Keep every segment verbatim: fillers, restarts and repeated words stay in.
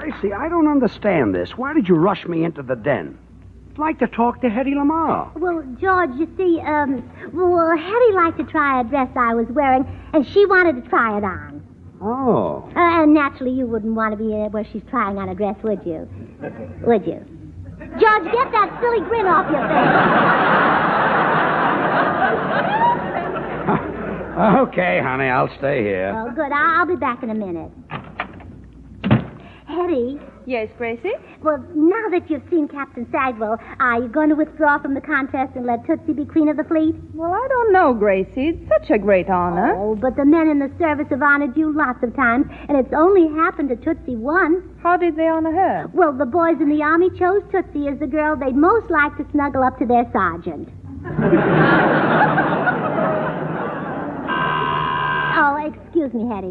Gracie, I don't understand this. Why did you rush me into the den? I'd like to talk to Hetty Lamar. Well, George, you see, um, well, Hetty liked to try a dress I was wearing, and she wanted to try it on. Oh. Uh, and naturally, you wouldn't want to be uh, where she's trying on a dress, would you? Would you? George, get that silly grin off your face. Okay, honey, I'll stay here. Oh, good. I'll, I'll be back in a minute. Hetty. Yes, Gracie? Well, now that you've seen Captain Sagwell, are you going to withdraw from the contest and let Tootsie be Queen of the Fleet? Well, I don't know, Gracie. It's such a great honor. Oh, but the men in the service have honored you lots of times, and it's only happened to Tootsie once. How did they honor her? Well, the boys in the Army chose Tootsie as the girl they'd most like to snuggle up to their sergeant. Oh, excuse me, Hetty.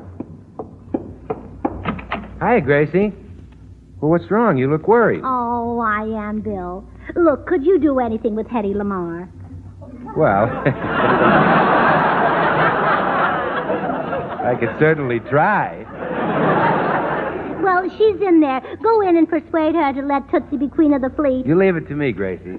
Hi, Gracie. Well, what's wrong? You look worried. Oh, I am, Bill. Look, could you do anything with Hetty Lamar? Well, I could certainly try. Well, she's in there. Go in and persuade her to let Tootsie be Queen of the Fleet. You leave it to me, Gracie.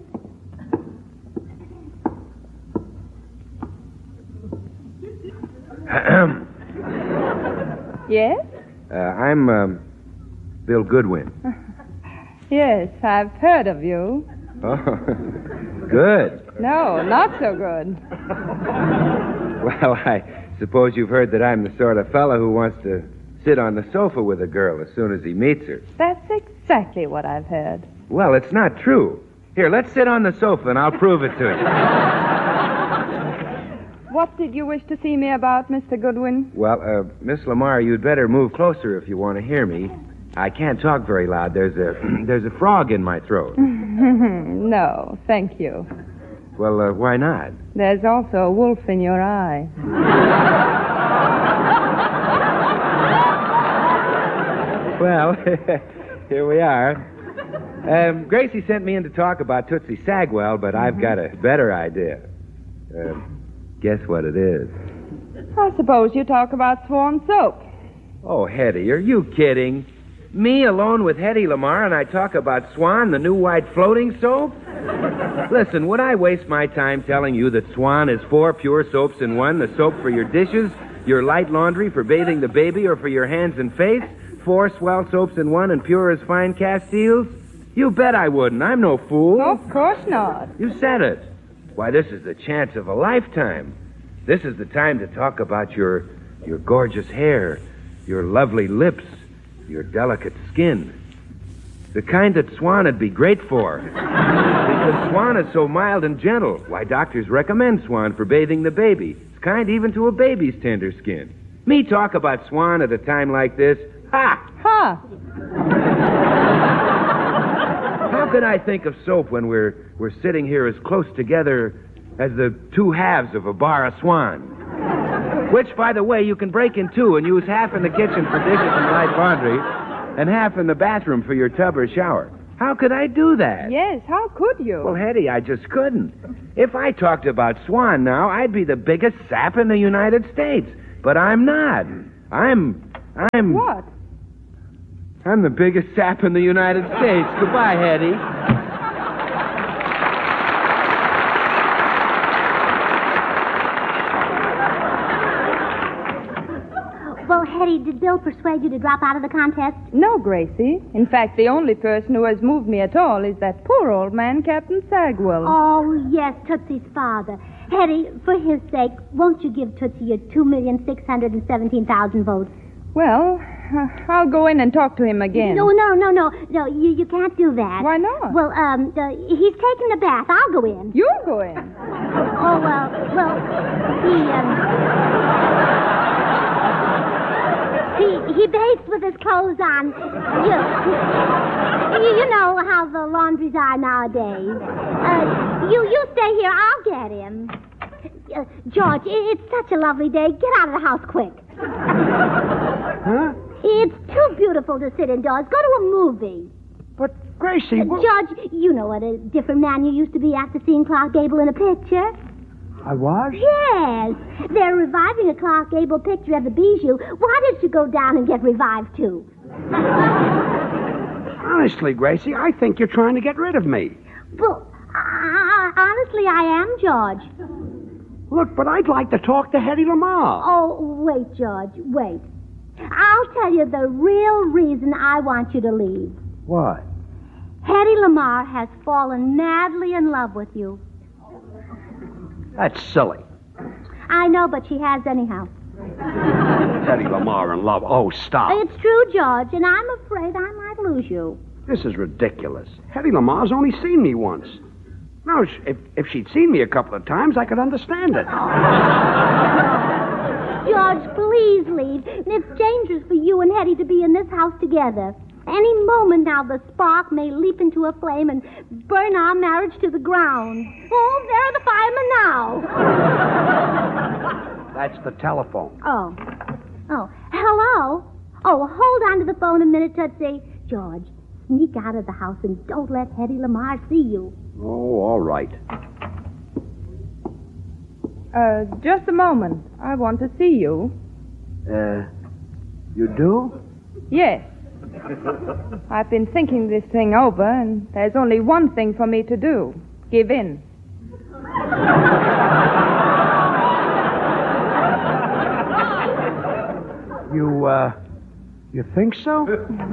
Yes? Uh, I'm um, Bill Goodwin. Yes, I've heard of you. Oh, good. No, not so good. Well, I suppose you've heard that I'm the sort of fellow who wants to sit on the sofa with a girl as soon as he meets her. That's exactly what I've heard. Well, it's not true. Here, let's sit on the sofa and I'll prove it to you. What did you wish to see me about, Mister Goodwin? Well, uh, Miss Lamar, you'd better move closer if you want to hear me. I can't talk very loud. There's a there's a frog in my throat. No, thank you. Well, uh, why not? There's also a wolf in your eye. Well, here we are. Um, Gracie sent me in to talk about Tootsie Sagwell, but I've got a better idea. Uh, guess what it is? I suppose you talk about Swan soap. Oh, Hetty, are you kidding? Me alone with Hetty Lamar and I talk about Swan, the new white floating soap? Listen, would I waste my time telling you that Swan is four pure soaps in one? The soap for your dishes, your light laundry for bathing the baby, or for your hands and face? Four swell soaps in one and pure as fine Castiles? You bet I wouldn't. I'm no fool. Of course not. You said it. Why, this is the chance of a lifetime. This is the time to talk about your your gorgeous hair, your lovely lips, your delicate skin. The kind that Swan would be great for. Because Swan is so mild and gentle. Why, doctors recommend Swan for bathing the baby. It's kind even to a baby's tender skin. Me talk about Swan at a time like this. Ha! Ha! How could I think of soap when we're we're sitting here as close together as the two halves of a bar of Swan? Which, by the way, you can break in two and use half in the kitchen for dishes and light laundry and half in the bathroom for your tub or shower. How could I do that? Yes, how could you? Well, Hetty, I just couldn't. If I talked about Swan now, I'd be the biggest sap in the United States. But I'm not. I'm... I'm... What? I'm the biggest sap in the United States. Goodbye, Hetty. Well, Hetty, did Bill persuade you to drop out of the contest? No, Gracie. In fact, the only person who has moved me at all is that poor old man, Captain Sagwell. Oh, yes, Tootsie's father. Hetty, for his sake, won't you give Tootsie your two million six hundred seventeen thousand votes? Well, uh, I'll go in and talk to him again. No, no, no, no. No, you, you can't do that. Why not? Well, um, uh, he's taking a bath. I'll go in. You'll go in. Oh, well, well, he, um... He, he bathes with his clothes on. You, you, you know how the laundries are nowadays. Uh, you, you stay here. I'll get him. Uh, George, it's such a lovely day. Get out of the house quick. Huh? It's too beautiful to sit indoors. Go to a movie. But, Gracie... Uh, what... George, you know what a different man you used to be after seeing Clark Gable in a picture. I was? Yes. They're reviving a Clark Gable picture at the Bijou. Why did you go down and get revived, too? Honestly, Gracie, I think you're trying to get rid of me. Well, I, I, honestly, I am, George. Look, but I'd like to talk to Hetty Lamar. Oh, wait, George, wait. I'll tell you the real reason I want you to leave. What? Hetty Lamar has fallen madly in love with you. That's silly. I know, but she has anyhow. Hetty Lamar in love. Oh, stop. It's true, George, and I'm afraid I might lose you. This is ridiculous. Hetty Lamar's only seen me once. Now, if, if she'd seen me a couple of times, I could understand it. George, please leave. It's dangerous for you and Hetty to be in this house together. Any moment now, the spark may leap into a flame and burn our marriage to the ground. Oh, there are the firemen now. That's the telephone. Oh. Oh. Hello? Oh, hold on to the phone a minute, Tootsie. George, sneak out of the house and don't let Hetty Lamar see you. Oh, all right. Uh, just a moment. I want to see you. Uh, you do? Yes. I've been thinking this thing over, and there's only one thing for me to do. Give in. You, uh, you think so?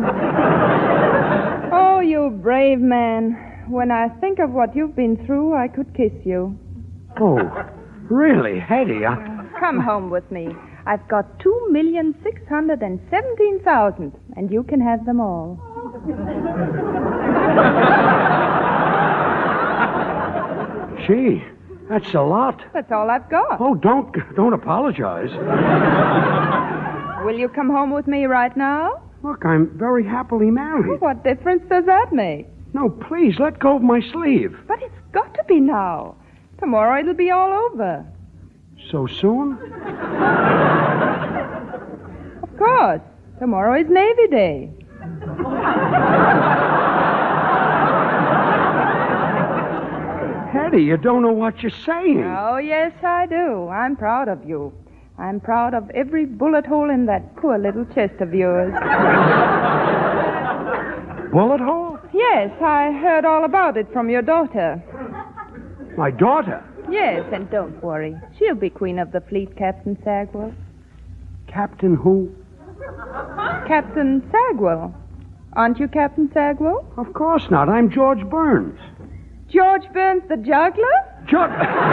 Oh, you brave man. When I think of what you've been through, I could kiss you. Oh, really, Hetty? I... Come home with me. I've got two million six hundred and seventeen thousand, and you can have them all. Gee, that's a lot. That's all I've got. Oh, don't don't apologize. Will you come home with me right now? Look, I'm very happily married. What difference does that make? No, please, let go of my sleeve. But it's got to be now. Tomorrow it'll be all over. So soon? Of course. Tomorrow is Navy Day. Hetty, you don't know what you're saying. Oh, yes, I do. I'm proud of you. I'm proud of every bullet hole in that poor little chest of yours. Bullet hole? Yes, I heard all about it from your daughter. My daughter? Yes, and don't worry. She'll be queen of the fleet, Captain Sagwell. Captain who? Captain Sagwell. Aren't you Captain Sagwell? Of course not. I'm George Burns. George Burns the juggler? George...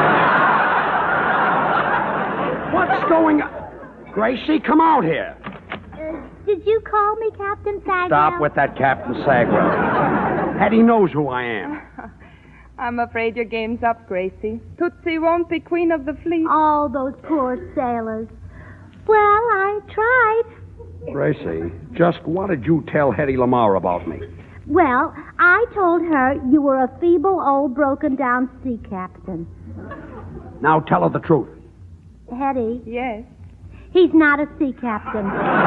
What's going on? Gracie, come out here. Uh, did you call me Captain Sagwell? Stop with that Captain Sagwell. Hetty knows who I am. I'm afraid your game's up, Gracie. Tootsie won't be queen of the fleet. Oh, those poor sailors. Well, I tried. Gracie, just what did you tell Hetty Lamar about me? Well, I told her you were a feeble, old, broken-down sea captain. Now tell her the truth. Hetty, Yes. he's not a sea captain.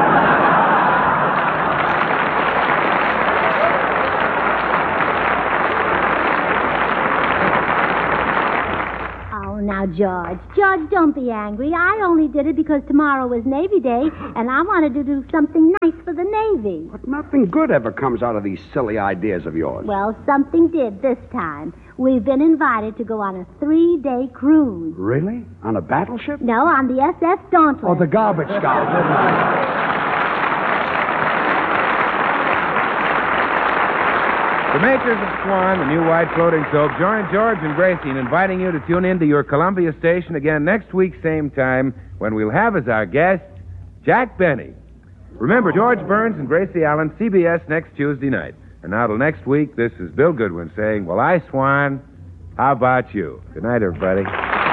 Oh, now, George. George, don't be angry. I only did it because tomorrow was Navy Day, and I wanted to do something nice for the Navy. But nothing good ever comes out of these silly ideas of yours. Well, something did this time. We've been invited to go on a three-day cruise. Really? On a battleship? No, on the S S Dauntless. Oh, the garbage scout. The makers of Swan, the new white floating soap, join George and Gracie in inviting you to tune in to your Columbia station again next week, same time, when we'll have as our guest Jack Benny. Remember, George Burns and Gracie Allen, C B S next Tuesday night. And now till next week, this is Bill Goodwin saying, well, I, Swan, how about you? Good night, everybody.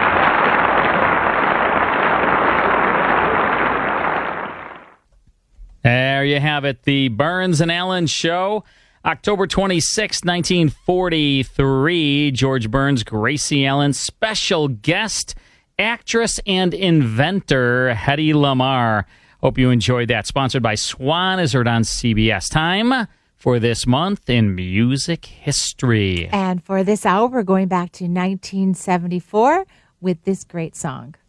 There you have it, the Burns and Allen Show. October twenty-sixth, nineteen forty-three, George Burns, Gracie Allen, special guest, actress and inventor, Hetty Lamar. Hope you enjoyed that. Sponsored by Swan, is heard on C B S. Time for this month in music history. And for this hour, we're going back to nineteen seventy-four with this great song.